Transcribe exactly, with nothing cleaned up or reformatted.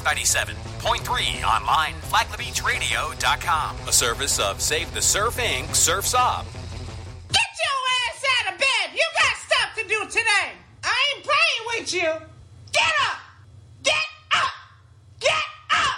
ninety-seven point three online, flag the beach radio dot com. A service of Save the Surf Incorporated. Surf's Up. Get your ass out of bed! You got stuff to do today! I ain't playing with you!